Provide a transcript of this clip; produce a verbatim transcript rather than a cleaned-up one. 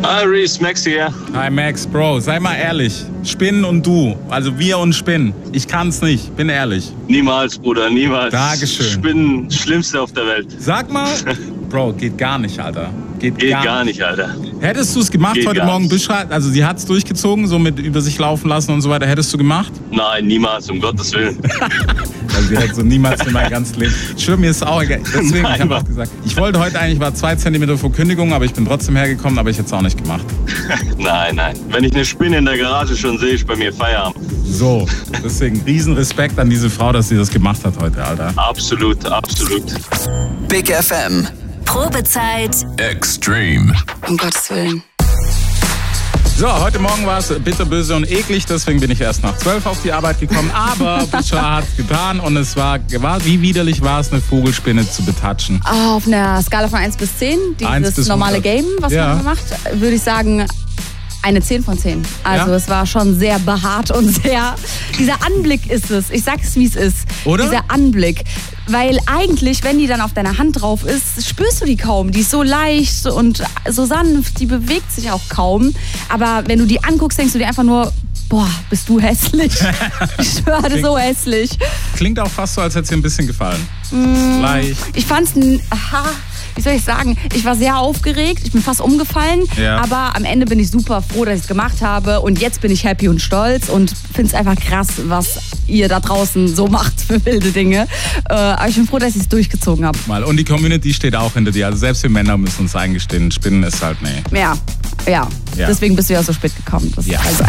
Hi Reese, Max hier. Hi Max, Bro, sei mal ehrlich. Spinnen und du, also wir und Spinnen. Ich kann's nicht, bin ehrlich. Niemals, Bruder, niemals. Dankeschön. Spinnen, das Schlimmste auf der Welt. Sag mal, Bro, geht gar nicht, Alter. Geht, Geht gar, gar nicht, Alter. Hättest du es gemacht Geht heute gar Morgen, nicht. Büschra, also sie hat's durchgezogen, so mit über sich laufen lassen und so weiter, hättest du gemacht? Nein, niemals, um Gottes Willen. Also sie hätte so niemals in meinem ganzen Leben. Ich schwöre, mir ist auch egal. Deswegen, Nein, ich habe Mann. auch gesagt, ich wollte heute eigentlich, war zwei Zentimeter vor Kündigung, aber ich bin trotzdem hergekommen, aber ich hätte es auch nicht gemacht. Nein, nein. Wenn ich eine Spinne in der Garage schon sehe, ist bei mir Feierabend. So, deswegen riesen Respekt an diese Frau, dass sie das gemacht hat heute, Alter. Absolut, absolut. Big F M. Probezeit Extreme. um Gottes Willen. So, heute Morgen war es bitterböse und eklig, deswegen bin ich erst nach zwölf auf die Arbeit gekommen. Aber Büschra hat es getan und es war, war, wie widerlich war es, eine Vogelspinne zu betatschen. Auf einer Skala von eins bis zehn, eins dieses bis normale hundert. Game, was Ja. man macht, würde ich sagen, eine zehn von zehn. Also Ja? es war schon sehr behaart und sehr... Dieser Anblick ist es. Ich sag's, wie es ist. Oder? Dieser Anblick. Weil eigentlich, wenn die dann auf deiner Hand drauf ist, spürst du die kaum. Die ist so leicht und so sanft, die bewegt sich auch kaum. Aber wenn du die anguckst, denkst du dir einfach nur, boah, bist du hässlich. Ich schwöre, das ist so hässlich. Klingt auch fast so, als hätte es dir ein bisschen gefallen. Mm. Leicht. Ich fand's, n- aha, wie soll ich sagen, ich war sehr aufgeregt, ich bin fast umgefallen, Ja. aber am Ende bin ich super froh, dass ich es gemacht habe und jetzt bin ich happy und stolz und finde es einfach krass, was ihr da draußen so macht für wilde Dinge. Äh, aber ich bin froh, dass ich es durchgezogen habe. Mal. Und die Community steht auch hinter dir. Also selbst wir Männer müssen uns eingestehen, Spinnen ist halt, nee. Ja, ja, Ja. deswegen bist du ja so spät gekommen. Das Ja. ist also